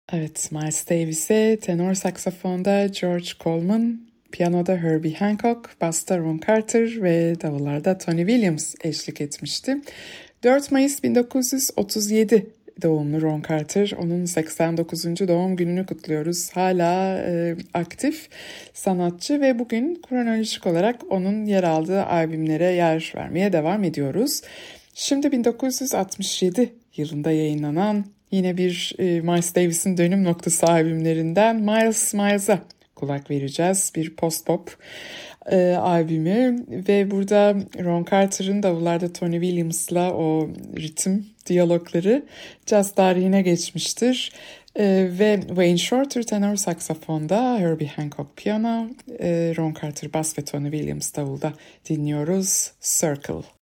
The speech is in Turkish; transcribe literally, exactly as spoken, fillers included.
Evet, Miles Davis'e tenor saksafonda George Coleman, piyanoda Herbie Hancock, basta Ron Carter ve davullarda Tony Williams eşlik etmişti. dört Mayıs bin dokuz yüz otuz yedi doğumlu Ron Carter. Onun seksen dokuzuncu doğum gününü kutluyoruz. Hala e, aktif sanatçı ve bugün kronolojik olarak onun yer aldığı albümlere yer vermeye devam ediyoruz. Şimdi bin dokuz yüz altmış yedi yılında yayınlanan yine bir e, Miles Davis'in dönüm noktası albümlerinden Miles Miles'a kulak vereceğiz. Bir post-pop e, albümü ve burada Ron Carter'ın davullarda Tony Williams'la o ritim diyalogları caz tarihine geçmiştir. E, ve Wayne Shorter tenor saksafonda, Herbie Hancock piyano, e, Ron Carter bas ve Tony Williams davulda dinliyoruz Circle.